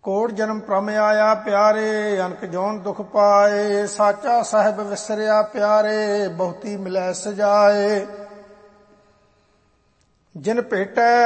ਕੋਟ ਜਨਮ ਭ੍ਰਮ ਆਇਆ ਪਿਆਰੇ, ਅਨਕ ਜੋਨ ਦੁਖ ਪਾਏ। ਸਾਚਾ ਸਾਹਿਬ ਵਿਸਰਿਆ ਪਿਆਰੇ, ਬਹੁਤੀ ਮਿਲੈ ਸਜਾਏ। ਜਿਨ ਭੇਟੈ